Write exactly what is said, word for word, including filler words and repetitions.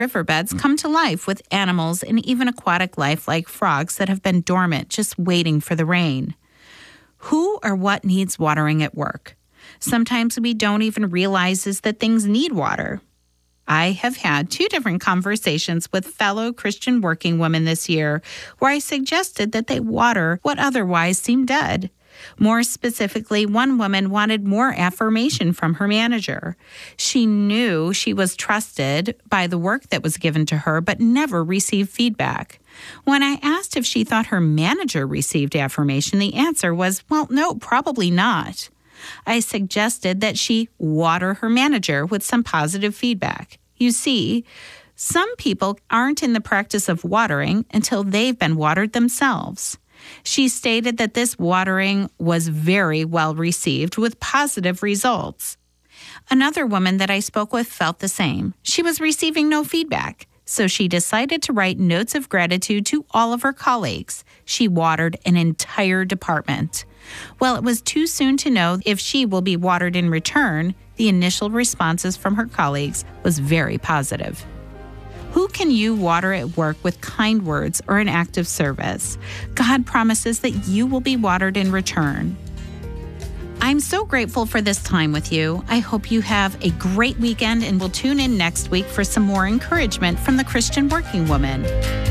Riverbeds come to life with animals and even aquatic life like frogs that have been dormant, just waiting for the rain. Who or what needs watering at work? Sometimes we don't even realize is that things need water. I have had two different conversations with fellow Christian working women this year where I suggested that they water what otherwise seemed dead. More specifically, one woman wanted more affirmation from her manager. She knew she was trusted by the work that was given to her, but never received feedback. When I asked if she thought her manager received affirmation, the answer was, well, no, probably not. I suggested that she water her manager with some positive feedback. You see, some people aren't in the practice of watering until they've been watered themselves. She stated that this watering was very well received with positive results. Another woman that I spoke with felt the same. She was receiving no feedback, so she decided to write notes of gratitude to all of her colleagues. She watered an entire department. While it was too soon to know if she will be watered in return, the initial responses from her colleagues was very positive. Who can you water at work with kind words or an act of service? God promises that you will be watered in return. I'm so grateful for this time with you. I hope you have a great weekend and will tune in next week for some more encouragement from the Christian Working Woman.